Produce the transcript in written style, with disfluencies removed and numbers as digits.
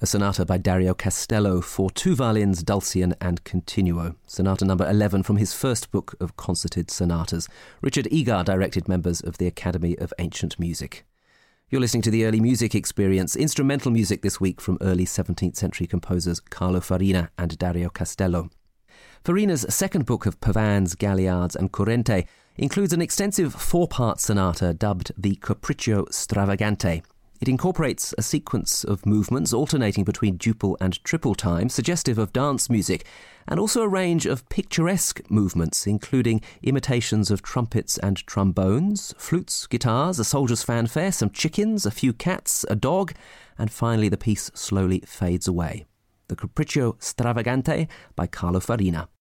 a sonata by Dario Castello for two violins, dulcian and continuo. Sonata number 11 from his first book of concerted sonatas. Richard Egar directed members of the Academy of Ancient Music. You're listening to the Early Music Experience, instrumental music this week from early 17th century composers Carlo Farina and Dario Castello. Farina's second book of pavans, galliards and currente includes an extensive four-part sonata dubbed the Capriccio Stravagante. It incorporates a sequence of movements alternating between duple and triple time, suggestive of dance music, and also a range of picturesque movements, including imitations of trumpets and trombones, flutes, guitars, a soldier's fanfare, some chickens, a few cats, a dog, and finally the piece slowly fades away. The Capriccio Stravagante by Carlo Farina.